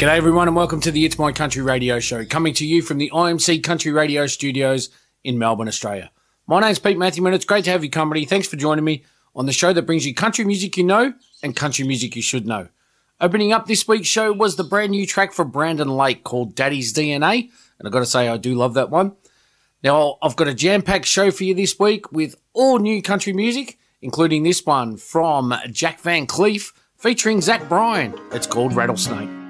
G'day everyone and welcome to the It's My Country Radio Show, coming to you from the IMC Country Radio Studios in Melbourne, Australia. My name's Pete Matthew and it's great to have your company. Thanks for joining me on the show that brings you country music you know and country music you should know. Opening up this week's show was the brand new track from Brandon Lake called Daddy's DNA, and I've got to say I do love that one. Now, I've got a jam-packed show for you this week with all new country music, including this one from Jack Van Cleef featuring Zach Bryan. It's called Rattlesnake.